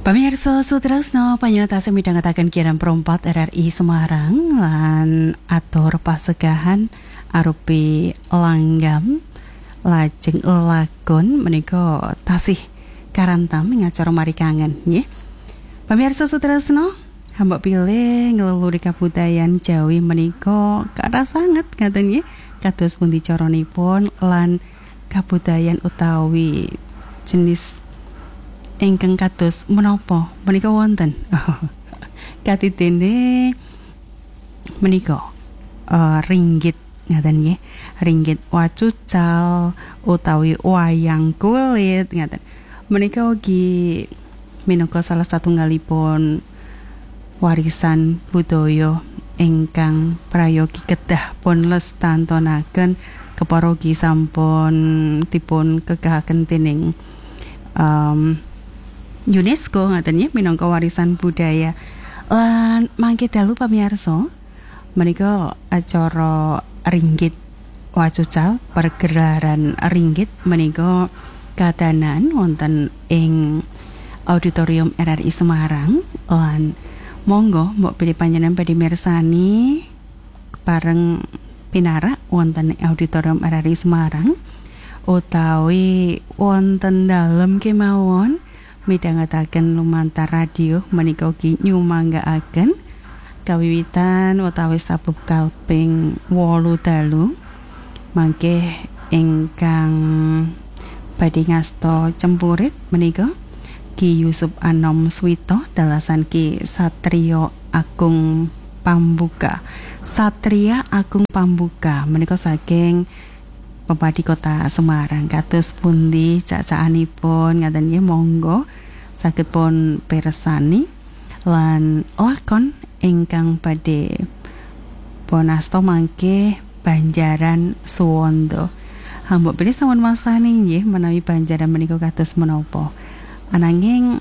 Pamirsa Sutresno panjenengan midhangetaken kiaran perompat RRI Semarang lan atur pasegahan arupi langgam lajeng lakon menika tasih karantam ing acara mari kangen nggih. Pamirsa Sutresno, hamba pilih ngeluluri kabudayan Jawi menika kathah sanget ngaten nggih. Kados pundi caranipun lan kabudayan utawi jenis ingkang kados menapa menika wonten katitene menika ringgit ngaten nggih, ringgit wacucal utawi wayang kulit ngaten menika ugi minangka salah satunggalipun warisan budaya ingkang prayogi kedah pun lestantonaken keparogi sampun dipun kegahaken dening UNESCO ngaten nggih minangka warisan budaya. Lan mangke dalu pamirsa menika acara ringgit wacucal pergelaran ringgit menika kadanan wonten ing auditorium RRI Semarang lan monggo mbok pilih panjenengan badhe mirsani bareng pinarak wonten auditorium RRI Semarang utawi wonten dalem kemawon midhangetaken lumantar radio menika ugi nyumanggaaken kawiwitan utawi sabab kalping 8 dalu mangke ingkang badhe ngasta cempurit menika Ki Yusuf Anom Swito dalasan Ki Satrio Agung Pambuka. Satria Agung Pambuka menika saking Pepadi Kota Semarang. Kados pundi cacakanipun ngaten nggih, monggo saged pun pirsani lan lakon ingkang badhe pun asta mangke Banjaran Suwondo. Hamba pilih sampun masani nggih menawi Banjaran menika kados menapa. Ananging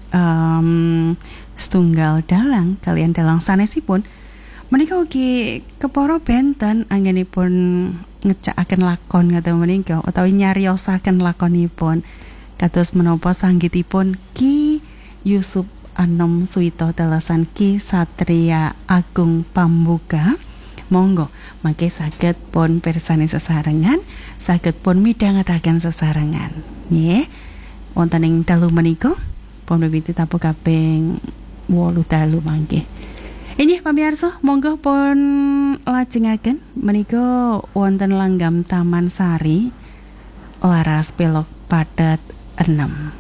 setunggal dalang kalian dalang sanesipun menika ugi kepara benten anggenipun ngecakaken lakon ngaten menika utawi nyariosaken lakonipun kados menapa sanggitipun Ki Yusuf Anom Swito dalasan Ki Satria Agung Pambuka. Monggo mangke saged pun pirsani sesarengan, saged pun midhangetaken sesarengan nggih wonten ing dalu menika pun wiwiti tapu kaping 8 dalu mangke. Inggih pamirsa, monggo pun lajengaken menika wonten langgam Taman Sari laras Pelok Padet 6.